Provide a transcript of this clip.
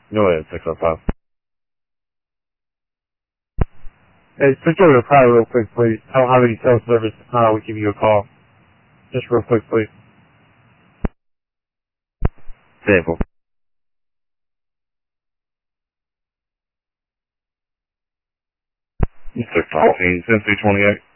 Go ahead, 605. Hey, switch over to private real quick, please. I don't have any cell service. We give you a call. Just real quick, please. Sample. Mr. 14, Cincy 28.